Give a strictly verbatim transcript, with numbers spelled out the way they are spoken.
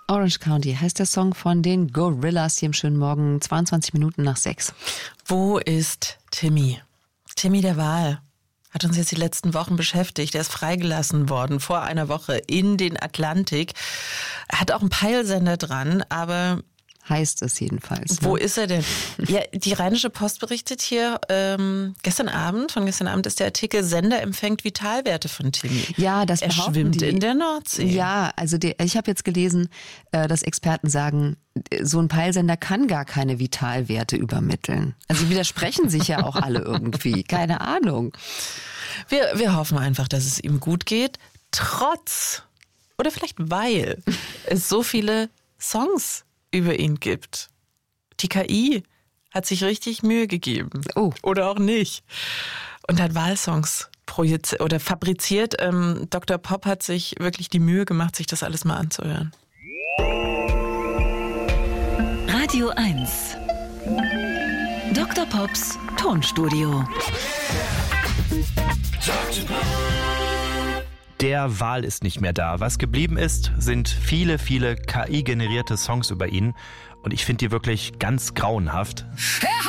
Orange County heißt der Song von den Gorillaz hier im schönen Morgen, zweiundzwanzig Minuten nach sechs. Wo ist Timmy? Timmy der Wal hat uns jetzt die letzten Wochen beschäftigt. Er ist freigelassen worden vor einer Woche in den Atlantik. Er hat auch einen Peilsender dran, aber... Heißt es jedenfalls. Wo ne? ist er denn? Ja, die Rheinische Post berichtet hier, ähm, gestern Abend, von gestern Abend ist der Artikel, Sender empfängt Vitalwerte von Timmy. Ja, das Er behaupten schwimmt die. in der Nordsee. Ja, also die, ich habe jetzt gelesen, äh, dass Experten sagen, so ein Peilsender kann gar keine Vitalwerte übermitteln. Also die widersprechen sich ja auch alle irgendwie. Keine Ahnung. Wir, wir hoffen einfach, dass es ihm gut geht, trotz oder vielleicht weil es so viele Songs über ihn gibt. Die K I hat sich richtig Mühe gegeben. Oh. Oder auch nicht. Und hat Wahlsongs projiziert oder fabriziert. Ähm, Doktor Pop hat sich wirklich die Mühe gemacht, sich das alles mal anzuhören. Radio eins. Doktor Pops Tonstudio. Der Wal ist nicht mehr da. Was geblieben ist, sind viele, viele K I-generierte Songs über ihn. Und ich finde die wirklich ganz grauenhaft.